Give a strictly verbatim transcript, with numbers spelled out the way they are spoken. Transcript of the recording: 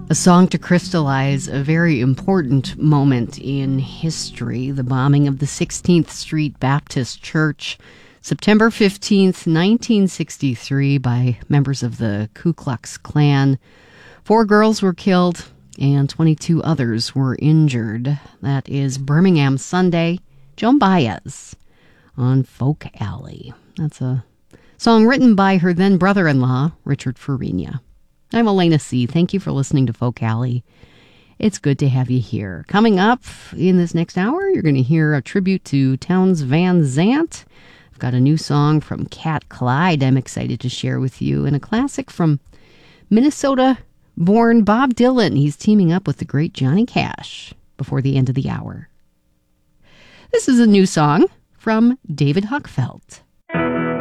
A song to crystallize a very important moment in history, the bombing of the sixteenth Street Baptist Church, September fifteenth, nineteen sixty-three, by members of the Ku Klux Klan. Four girls were killed and twenty-two others were injured. That is Birmingham Sunday, Joan Baez on Folk Alley. That's a song written by her then brother-in-law, Richard Farina. I'm Elena C. Thank you for listening to Folk Alley. It's good to have you here. Coming up in this next hour, you're going to hear a tribute to Townes Van Zandt. I've got a new song from Cat Clyde I'm excited to share with you, and a classic from Minnesota-born Bob Dylan. He's teaming up with the great Johnny Cash before the end of the hour. This is a new song from David Huckfeld.